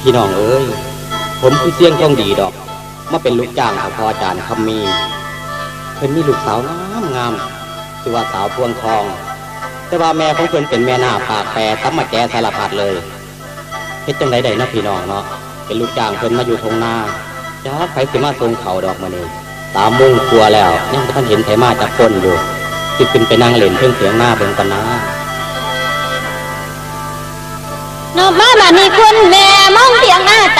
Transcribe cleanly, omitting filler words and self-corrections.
พี่น้องเอ้ยผมคือเสี่ยงทองดีดอกมาเป็นลูกจ้างของพ่ออาจารย์คำมีเพิ่นมีลูกสาวงามชื่อว่าสาวพวงทองแต่ว่าแม่ของเพิ่นเป็นแม่หน้าปากแปรตั้มมาแกสารพัดเลยเฮ็ดจังไดได้นะพี่น้องเนาะเป็นลูกจ้างเพิ่นมาอยู่ทงนาจ้าไผสิมาส่งเขาดอกมื้อนี้3 โมงกว่าแล้วยังบ่ทันเห็นไผมาจักคนอยู่สิขึ้นไปนั่งเล่นเพิ่งเสียงหน้าเบิ่งกันนะนอกมาบ้านนี้คุณแม่มองเสียงหน้าต